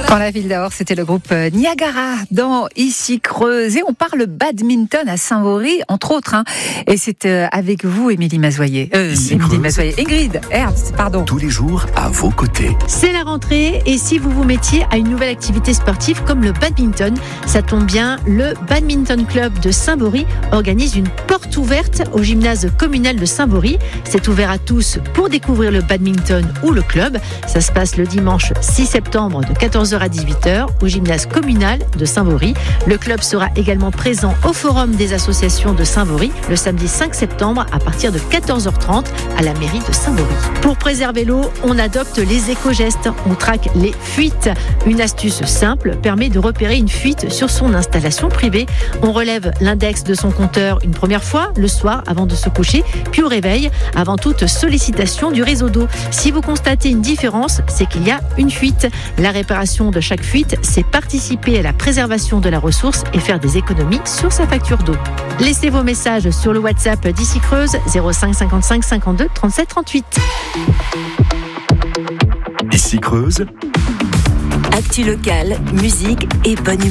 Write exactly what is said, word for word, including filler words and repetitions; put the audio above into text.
Dans la ville d'Ahors, c'était le groupe Niagara dans Ici Creuse. Et on parle badminton à Saint-Vaury, entre autres. Hein. Et c'est avec vous, Émilie Mazoyer. Euh, Émilie Mazoyer. Ingrid Ernst, pardon. Tous les jours, à vos côtés. C'est la rentrée et si vous vous mettiez à une nouvelle activité sportive comme le badminton, ça tombe bien, le Badminton Club de Saint-Vaury organise une porte ouverte au gymnase communal de Saint-Vaury. C'est ouvert à tous pour découvrir le badminton ou le club. Ça se passe le dimanche six septembre de quatorze heures à dix-huit heures au gymnase communal de Saint-Vaury. Le club sera également présent au forum des associations de Saint-Vaury le samedi cinq septembre à partir de quatorze heures trente à la mairie de Saint-Vaury. Pour préserver l'eau, on adopte les éco-gestes. On traque les fuites. Une astuce simple permet de repérer une fuite sur son installation privée. On relève l'index de son compteur une première fois, le soir avant de se coucher, puis au réveil, avant toute sollicitation du réseau d'eau. Si vous constatez une différence, c'est qu'il y a une fuite. La réparation de chaque fuite, c'est participer à la préservation de la ressource et faire des économies sur sa facture d'eau. Laissez vos messages sur le WhatsApp d'Ici Creuse zéro cinq cinquante-cinq cinquante-deux trente-sept trente-huit. Ici Creuse. Actu locale, musique et bonne humeur.